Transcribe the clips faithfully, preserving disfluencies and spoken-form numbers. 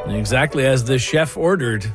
Exactly as the chef ordered.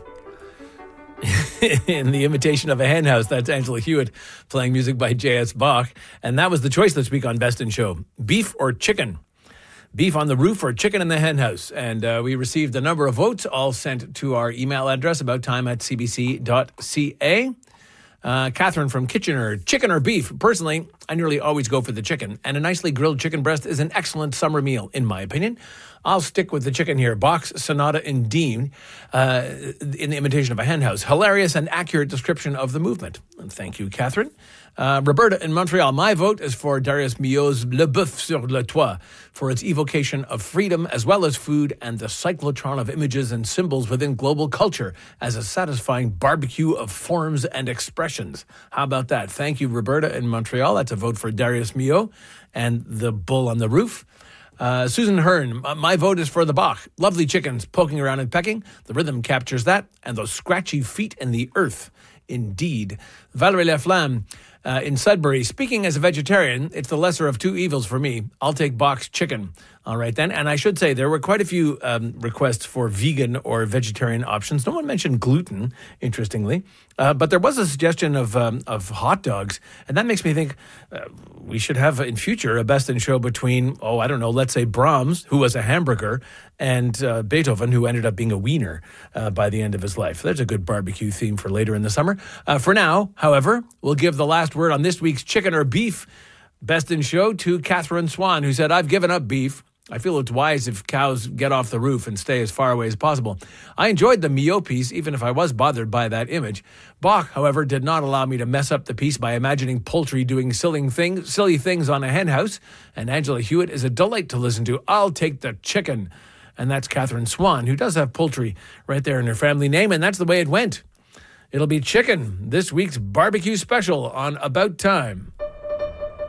In The Imitation of a Hen House, that's Angela Hewitt playing music by J S. Bach. And that was the choice this week on Best in Show. Beef or chicken? Beef on the roof or chicken in the hen house? And uh, we received a number of votes, all sent to our email address, about time at c b c dot c a. Uh, Catherine from Kitchener, chicken or beef? Personally, I nearly always go for the chicken, and a nicely grilled chicken breast is an excellent summer meal, in my opinion. I'll stick with the chicken here. Bach's Sonata in D, uh, in The Imitation of a Hen House. Hilarious and accurate description of the movement. And thank you, Catherine. Uh, Roberta in Montreal. My vote is for Darius Milhaud's Le Boeuf sur le Toit for its evocation of freedom as well as food and the cyclotron of images and symbols within global culture as a satisfying barbecue of forms and expressions. How about that? Thank you, Roberta in Montreal. That's a vote for Darius Milhaud and the bull on the roof. Uh, Susan Hearn, my vote is for the Bach. Lovely chickens poking around and pecking. The rhythm captures that. And those scratchy feet in the earth. Indeed. Valerie Laflamme uh, in Sudbury. Speaking as a vegetarian, it's the lesser of two evils for me. I'll take Bach's chicken. All right, then. And I should say there were quite a few um, requests for vegan or vegetarian options. No one mentioned gluten, interestingly. Uh, but there was a suggestion of um, of hot dogs. And that makes me think uh, we should have in future a Best in Show between, oh, I don't know, let's say Brahms, who was a hamburger, and uh, Beethoven, who ended up being a wiener uh, by the end of his life. There's a good barbecue theme for later in the summer. Uh, for now, however, we'll give the last word on this week's chicken or beef Best in Show to Catherine Swan, who said, I've given up beef. I feel it's wise if cows get off the roof and stay as far away as possible. I enjoyed the Milhaud piece, even if I was bothered by that image. Bach, however, did not allow me to mess up the piece by imagining poultry doing silly things, silly things on a hen house. And Angela Hewitt is a delight to listen to. I'll take the chicken. And that's Catherine Swan, who does have poultry right there in her family name. And that's the way it went. It'll be chicken, this week's barbecue special on About Time.